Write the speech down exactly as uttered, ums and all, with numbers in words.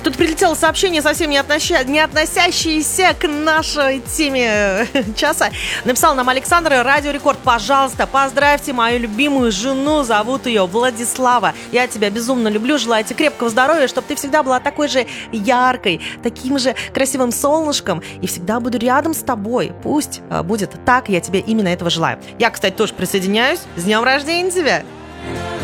Тут прилетело сообщение, совсем не, относя... не относящееся к нашей теме часа. Написал нам Александр, Радио Рекорд, пожалуйста, поздравьте мою любимую жену, зовут ее Владислава. Я тебя безумно люблю, желаю тебе крепкого здоровья, чтобы ты всегда была такой же яркой, таким же красивым солнышком, и всегда буду рядом с тобой. Пусть будет так, я тебе именно этого желаю. Я, кстати, тоже присоединяюсь. С днем рождения тебя!